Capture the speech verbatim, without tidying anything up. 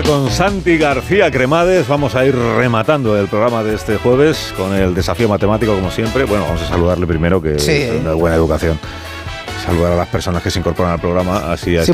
con Santi García Cremades. Vamos a ir rematando el programa de este jueves con el desafío matemático, como siempre. Bueno, vamos a saludarle primero, que Sí. es una buena educación. Saludar a las personas que se incorporan al programa así a Sí,